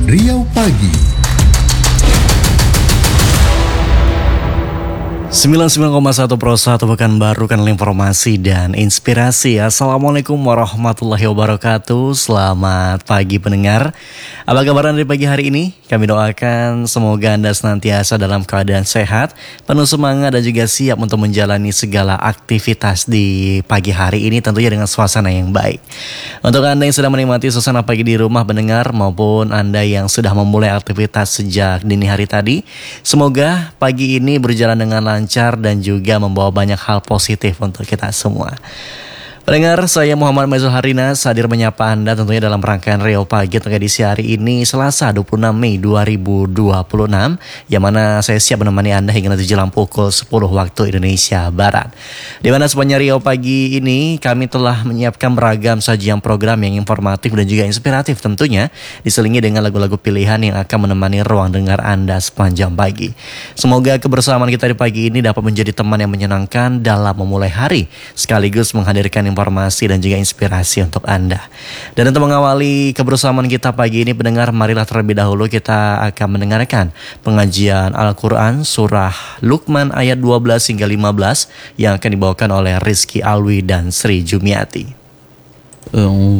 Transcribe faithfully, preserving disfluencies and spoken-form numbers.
Riau Pagi. sembilan puluh sembilan koma satu Pro satu Pekanbaru, kanal informasi dan inspirasi. Assalamualaikum warahmatullahi wabarakatuh. Selamat pagi pendengar. Apa kabar Anda di pagi hari ini? Kami doakan semoga Anda senantiasa dalam keadaan sehat, penuh semangat dan juga siap untuk menjalani segala aktivitas di pagi hari ini, tentunya dengan suasana yang baik. Untuk Anda yang sedang menikmati suasana pagi di rumah pendengar, maupun Anda yang sudah memulai aktivitas sejak dini hari tadi, semoga pagi ini berjalan dengan lancar dan juga membawa banyak hal positif untuk kita semua. Pendengar, saya Muhammad Maizul Harinas hadir menyapa Anda tentunya dalam rangkaian Riau Pagi untuk edisi hari ini Selasa dua puluh enam Mei dua ribu dua puluh enam, yang mana saya siap menemani Anda hingga nanti jelang pukul sepuluh waktu Indonesia Barat. Di mana sepanjang Riau Pagi ini kami telah menyiapkan beragam sajian program yang informatif dan juga inspiratif, tentunya diselingi dengan lagu-lagu pilihan yang akan menemani ruang dengar Anda sepanjang pagi. Semoga kebersamaan kita di pagi ini dapat menjadi teman yang menyenangkan dalam memulai hari, sekaligus menghadirkan informasi dan juga inspirasi untuk Anda. Dan untuk mengawali kebersamaan kita pagi ini pendengar, marilah terlebih dahulu kita akan mendengarkan pengajian Al-Quran Surah Luqman ayat dua belas hingga lima belas yang akan dibawakan oleh Rizky Alwi dan Sri Jumiati.